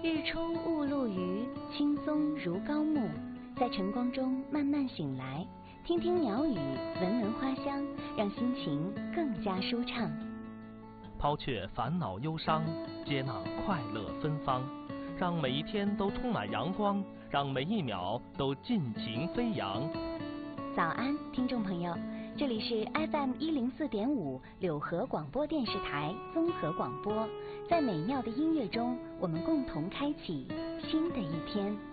日出雾露余，青松如高木。在晨光中慢慢醒来，听听鸟语，闻闻花香，让心情更加舒畅。 抛却烦恼忧伤，接纳快乐芬芳，让每一天都充满阳光，让每一秒都尽情飞扬。 早安，听众朋友，这里是 FM104.5柳河广播电视台综合广播，在美妙的音乐中，我们共同开启新的一天。